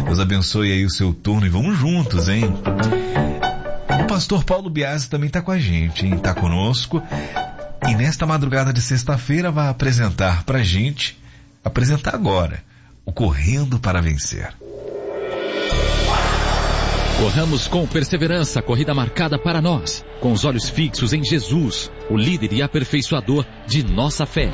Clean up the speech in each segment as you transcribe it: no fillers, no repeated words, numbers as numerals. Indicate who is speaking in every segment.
Speaker 1: Deus abençoe aí o seu turno e vamos juntos, hein? O pastor Paulo Biasi também está com a gente, hein? Está conosco. E nesta madrugada de sexta-feira vai apresentar pra gente, apresentar agora, o Correndo para Vencer.
Speaker 2: Corramos com perseverança a corrida marcada para nós, com os olhos fixos em Jesus, o líder e aperfeiçoador de nossa fé.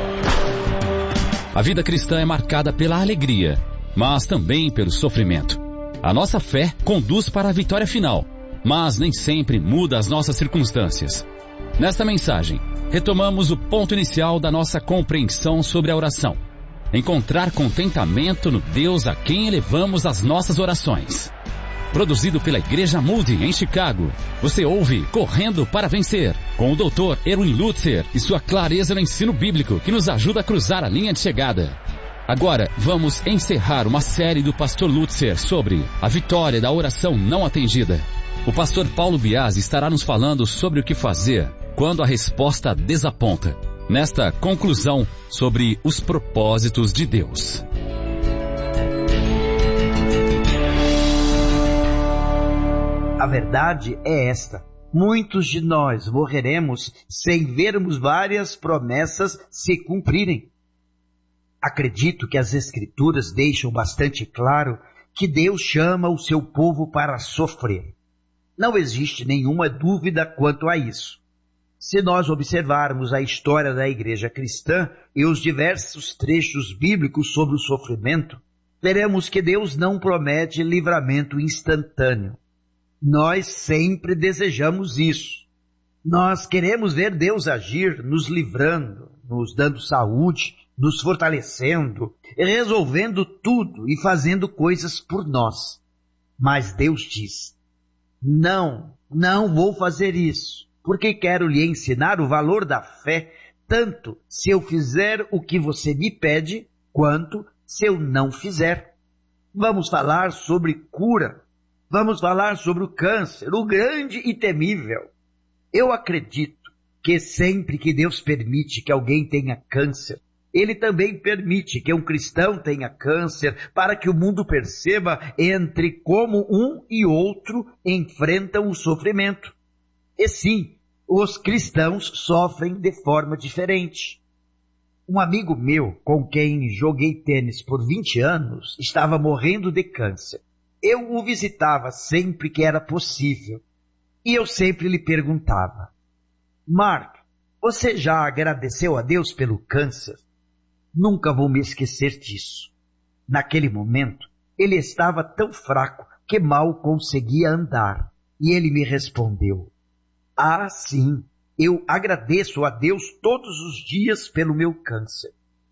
Speaker 2: A vida cristã é marcada pela alegria, mas também pelo sofrimento. A nossa fé conduz para a vitória final, mas nem sempre muda as nossas circunstâncias. Nesta mensagem, retomamos o ponto inicial da nossa compreensão sobre a oração. Encontrar contentamento no Deus a quem elevamos as nossas orações. Produzido pela Igreja Moody em Chicago, você ouve Correndo para Vencer, com o Dr. Erwin Lutzer e sua clareza no ensino bíblico que nos ajuda a cruzar a linha de chegada. Agora, vamos encerrar uma série do pastor Lutzer sobre a vitória da oração não atendida. O pastor Paulo Biasi estará nos falando sobre o que fazer quando a resposta desaponta. Nesta conclusão sobre os propósitos de Deus.
Speaker 3: A verdade é esta: muitos de nós morreremos sem vermos várias promessas se cumprirem. Acredito que as Escrituras deixam bastante claro que Deus chama o seu povo para sofrer. Não existe nenhuma dúvida quanto a isso. Se nós observarmos a história da igreja cristã e os diversos trechos bíblicos sobre o sofrimento, veremos que Deus não promete livramento instantâneo. Nós sempre desejamos isso. Nós queremos ver Deus agir, nos livrando, nos dando saúde, nos fortalecendo, resolvendo tudo e fazendo coisas por nós. Mas Deus diz: não vou fazer isso, porque quero lhe ensinar o valor da fé, tanto se eu fizer o que você me pede, quanto se eu não fizer. Vamos falar sobre cura. Vamos falar sobre o câncer, o grande e temível. Eu acredito que sempre que Deus permite que alguém tenha câncer, Ele também permite que um cristão tenha câncer para que o mundo perceba entre como um e outro enfrentam o sofrimento. E sim, os cristãos sofrem de forma diferente. Um amigo meu, com quem joguei tênis por 20 anos, estava morrendo de câncer. Eu o visitava sempre que era possível. E eu sempre lhe perguntava: Mark, você já agradeceu a Deus pelo câncer? Nunca vou me esquecer disso. Naquele momento, ele estava tão fraco que mal conseguia andar. E ele me respondeu: ah, sim, eu agradeço a Deus todos os dias pelo meu câncer.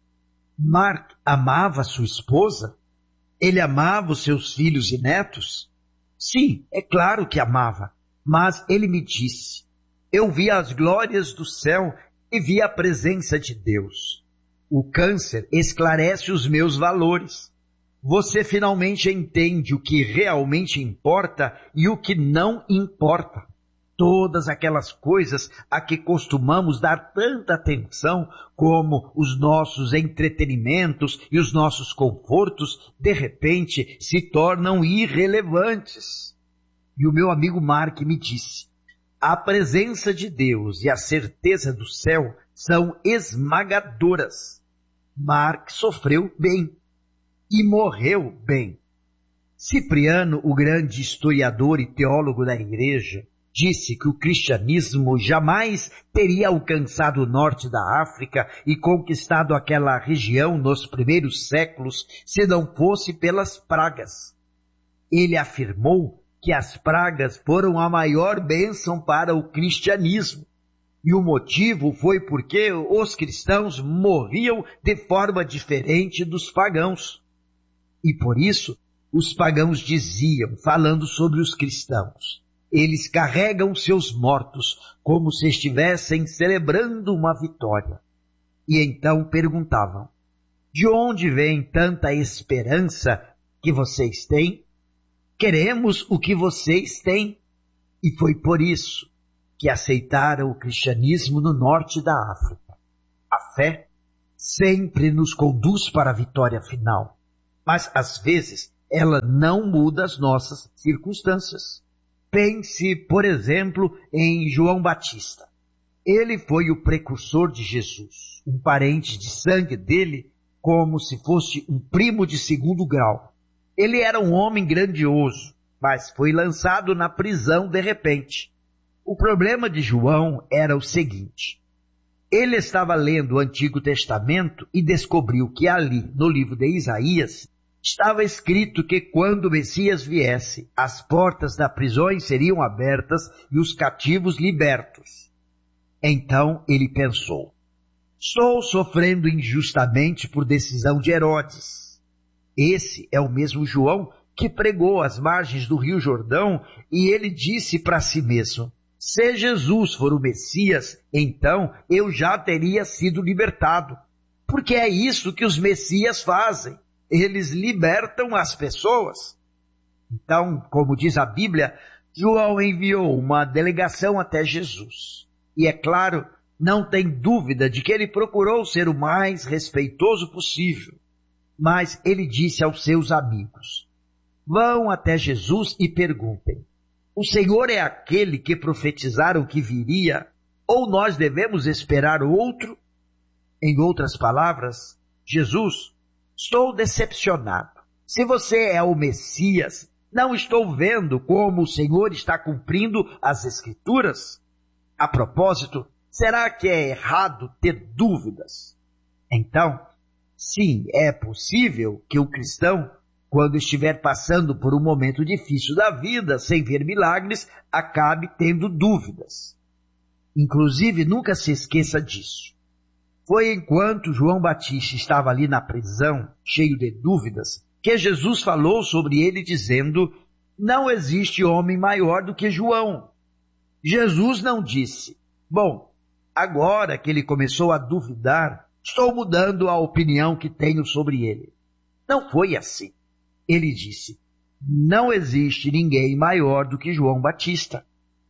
Speaker 3: Mark amava sua esposa? Ele amava os seus filhos e netos? Sim, é claro que amava. Mas ele me disse: eu vi as glórias do céu e vi a presença de Deus. O câncer esclarece os meus valores. Você finalmente entende o que realmente importa e o que não importa. Todas aquelas coisas a que costumamos dar tanta atenção, como os nossos entretenimentos e os nossos confortos, de repente se tornam irrelevantes. E o meu amigo Mark me disse: a presença de Deus e a certeza do céu são esmagadoras. Mark sofreu bem e morreu bem. Cipriano, o grande historiador e teólogo da igreja, disse que o cristianismo jamais teria alcançado o norte da África e conquistado aquela região nos primeiros séculos se não fosse pelas pragas. Ele afirmou que as pragas foram a maior bênção para o cristianismo. E o motivo foi porque os cristãos morriam de forma diferente dos pagãos. E por isso, os pagãos diziam, falando sobre os cristãos: eles carregam seus mortos como se estivessem celebrando uma vitória. E então perguntavam: de onde vem tanta esperança que vocês têm? Queremos o que vocês têm. E foi por isso que aceitaram o cristianismo no norte da África. A fé sempre nos conduz para a vitória final. Mas às vezes ela não muda as nossas circunstâncias. Pense, por exemplo, em João Batista. Ele foi o precursor de Jesus, um parente de sangue dele, como se fosse um primo de segundo grau. Ele era um homem grandioso, mas foi lançado na prisão de repente. O problema de João era o seguinte: ele estava lendo o Antigo Testamento e descobriu que ali, no livro de Isaías, estava escrito que quando o Messias viesse, as portas das prisões seriam abertas e os cativos libertos. Então ele pensou: estou sofrendo injustamente por decisão de Herodes. Esse é o mesmo João que pregou às margens do Rio Jordão, e ele disse para si mesmo: se Jesus for o Messias, então eu já teria sido libertado. Porque é isso que os Messias fazem. Eles libertam as pessoas. Então, como diz a Bíblia, João enviou uma delegação até Jesus. E é claro, não tem dúvida de que ele procurou ser o mais respeitoso possível. Mas ele disse aos seus amigos: vão até Jesus e perguntem: o Senhor é aquele que profetizaram que viria, ou nós devemos esperar outro? Em outras palavras, Jesus: estou decepcionado. Se você é o Messias, não estou vendo como o Senhor está cumprindo as Escrituras? A propósito, será que é errado ter dúvidas? Então, sim, é possível que o cristão, quando estiver passando por um momento difícil da vida, sem ver milagres, acabe tendo dúvidas. Inclusive, nunca se esqueça disso. Foi enquanto João Batista estava ali na prisão, cheio de dúvidas, que Jesus falou sobre ele dizendo: não existe homem maior do que João. Jesus não disse: bom, agora que ele começou a duvidar, estou mudando a opinião que tenho sobre ele. Não foi assim. Ele disse: não existe ninguém maior do que João Batista.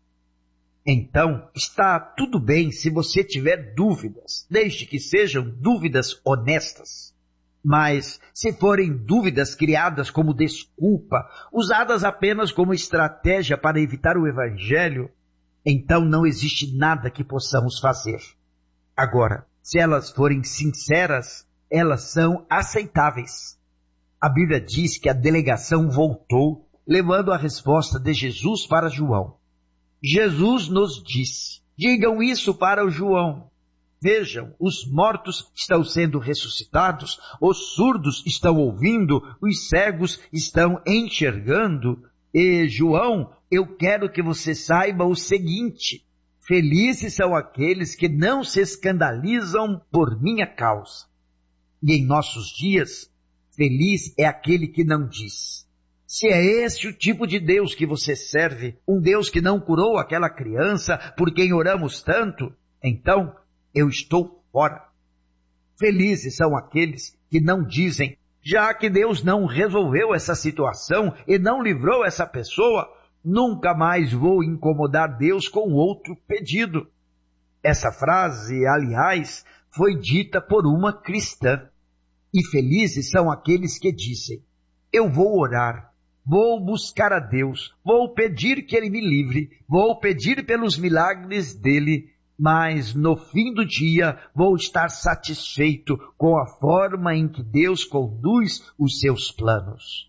Speaker 3: Então, está tudo bem se você tiver dúvidas, desde que sejam dúvidas honestas. Mas, se forem dúvidas criadas como desculpa, usadas apenas como estratégia para evitar o Evangelho, então não existe nada que possamos fazer. Agora, se elas forem sinceras, elas são aceitáveis. A Bíblia diz que a delegação voltou, levando a resposta de Jesus para João. Jesus nos disse: digam isso para o João. Vejam, os mortos estão sendo ressuscitados, os surdos estão ouvindo, os cegos estão enxergando. E, João, eu quero que você saiba o seguinte: felizes são aqueles que não se escandalizam por minha causa. E em nossos dias, feliz é aquele que não diz: se é esse o tipo de Deus que você serve, um Deus que não curou aquela criança por quem oramos tanto, então eu estou fora. Felizes são aqueles que não dizem: já que Deus não resolveu essa situação e não livrou essa pessoa, nunca mais vou incomodar Deus com outro pedido. Essa frase, aliás, foi dita por uma cristã. E felizes são aqueles que dizem: eu vou orar, vou buscar a Deus, vou pedir que Ele me livre, vou pedir pelos milagres dEle, mas no fim do dia vou estar satisfeito com a forma em que Deus conduz os seus planos.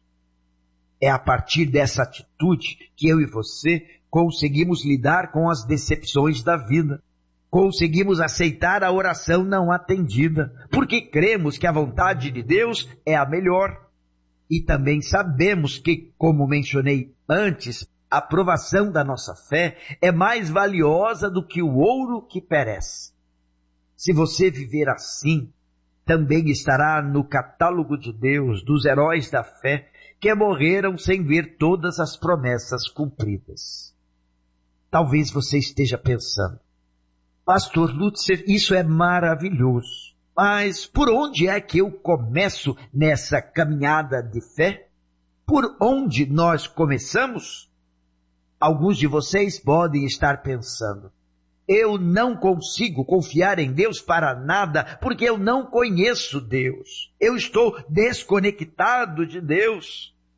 Speaker 3: É a partir dessa atitude que eu e você conseguimos lidar com as decepções da vida. Conseguimos aceitar a oração não atendida, porque cremos que a vontade de Deus é a melhor. E também sabemos que, como mencionei antes, a provação da nossa fé é mais valiosa do que o ouro que perece. Se você viver assim, também estará no catálogo de Deus dos heróis da fé que morreram sem ver todas as promessas cumpridas. Talvez você esteja pensando: Pastor Lutzer, isso é maravilhoso, mas por onde é que eu começo nessa caminhada de fé? Por onde nós começamos? Alguns de vocês podem estar pensando: eu não consigo confiar em Deus para nada, porque eu não conheço Deus. Eu estou desconectado de Deus.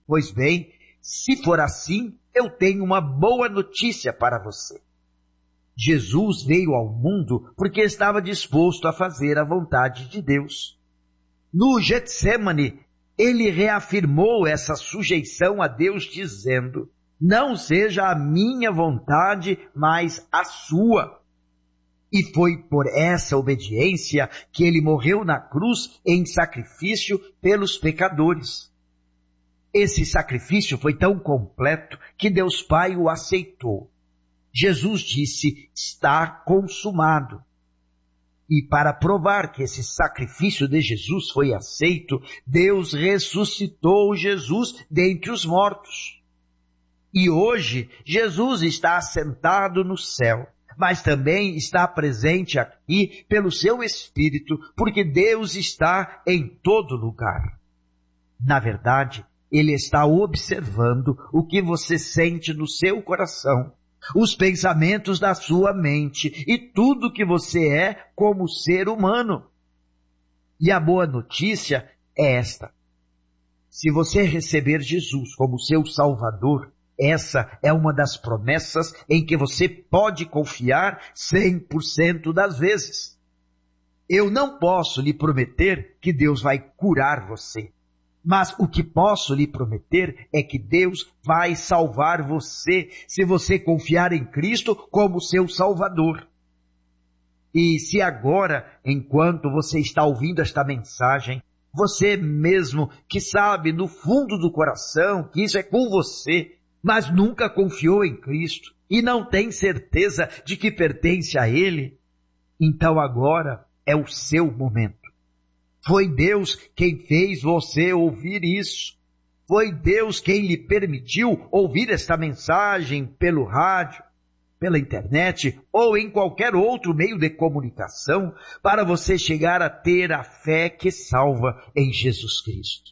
Speaker 3: Pois bem, se for assim, eu tenho uma boa notícia para você. Jesus veio ao mundo porque estava disposto a fazer a vontade de Deus. No Getsemane, ele reafirmou essa sujeição a Deus, dizendo: não seja a minha vontade, mas a sua. E foi por essa obediência que ele morreu na cruz em sacrifício pelos pecadores. Esse sacrifício foi tão completo que Deus Pai o aceitou. Jesus disse: está consumado. E para provar que esse sacrifício de Jesus foi aceito, Deus ressuscitou Jesus dentre os mortos. E hoje, Jesus está assentado no céu, mas também está presente aqui pelo seu Espírito, porque Deus está em todo lugar. Na verdade, Ele está observando o que você sente no seu coração, os pensamentos da sua mente e tudo que você é como ser humano. E a boa notícia é esta: se você receber Jesus como seu Salvador, essa é uma das promessas em que você pode confiar 100% das vezes. Eu não posso lhe prometer que Deus vai curar você, mas o que posso lhe prometer é que Deus vai salvar você se você confiar em Cristo como seu Salvador. E se agora, enquanto você está ouvindo esta mensagem, você mesmo que sabe no fundo do coração que isso é com você, mas nunca confiou em Cristo e não tem certeza de que pertence a Ele, então agora é o seu momento. Foi Deus quem fez você ouvir isso. Foi Deus quem lhe permitiu ouvir esta mensagem pelo rádio, pela internet ou em qualquer outro meio de comunicação para você chegar a ter a fé que salva em Jesus Cristo.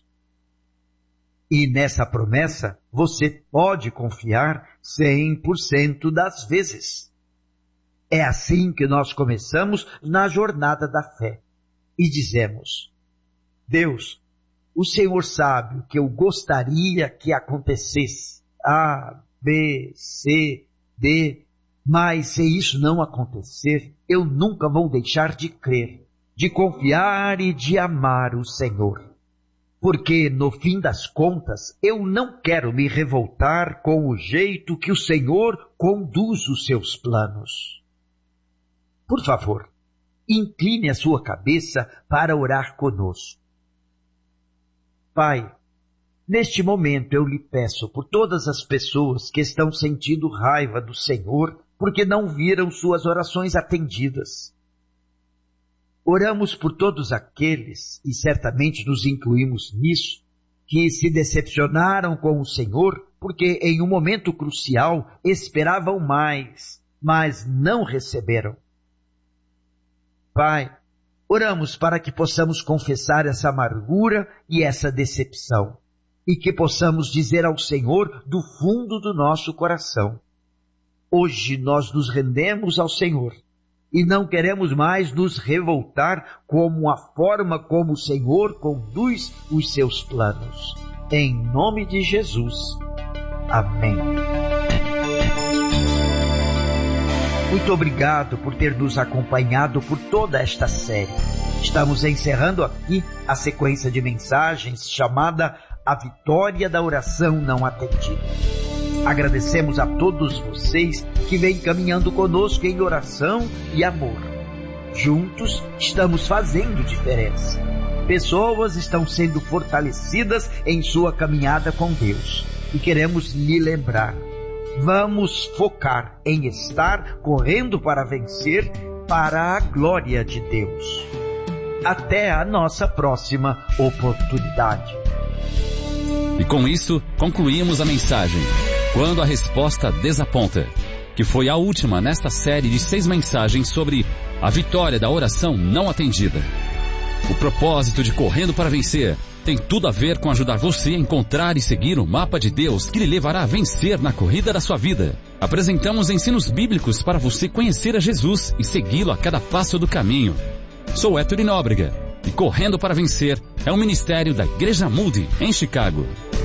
Speaker 3: E nessa promessa você pode confiar 100% das vezes. É assim que nós começamos na jornada da fé. E dizemos: Deus, o Senhor sabe o que eu gostaria que acontecesse. A, B, C, D. Mas se isso não acontecer, eu nunca vou deixar de crer, de confiar e de amar o Senhor. Porque, no fim das contas, eu não quero me revoltar com o jeito que o Senhor conduz os seus planos. Por favor, incline a sua cabeça para orar conosco. Pai, neste momento eu lhe peço por todas as pessoas que estão sentindo raiva do Senhor porque não viram suas orações atendidas. Oramos por todos aqueles, e certamente nos incluímos nisso, que se decepcionaram com o Senhor porque em um momento crucial esperavam mais, mas não receberam. Pai, oramos para que possamos confessar essa amargura e essa decepção, e que possamos dizer ao Senhor do fundo do nosso coração: hoje nós nos rendemos ao Senhor e não queremos mais nos revoltar com a forma como o Senhor conduz os seus planos. Em nome de Jesus. Amém. Muito obrigado por ter nos acompanhado por toda esta série. Estamos encerrando aqui a sequência de mensagens chamada A Vitória da Oração Não Atendida. Agradecemos a todos vocês que vêm caminhando conosco em oração e amor. Juntos estamos fazendo diferença. Pessoas estão sendo fortalecidas em sua caminhada com Deus. E queremos lhe lembrar: vamos focar em estar correndo para vencer para a glória de Deus. Até a nossa próxima oportunidade.
Speaker 2: E com isso, concluímos a mensagem Quando a Resposta Desaponta, que foi a última nesta série de 6 mensagens sobre a vitória da oração não atendida. O propósito de Correndo para Vencer tem tudo a ver com ajudar você a encontrar e seguir o mapa de Deus que lhe levará a vencer na corrida da sua vida. Apresentamos ensinos bíblicos para você conhecer a Jesus e segui-lo a cada passo do caminho. Sou Héctor Nóbrega e Correndo para Vencer é um ministério da Igreja Moody, em Chicago.